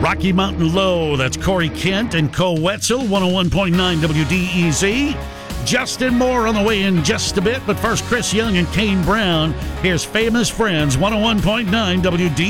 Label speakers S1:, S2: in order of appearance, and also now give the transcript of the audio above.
S1: Rocky Mountain Low, that's Corey Kent and Co Wetzel, 101.9 WDEZ. Justin Moore on the way in just a bit, but first Chris Young and Kane Brown. Here's Famous Friends, 101.9 WDEZ.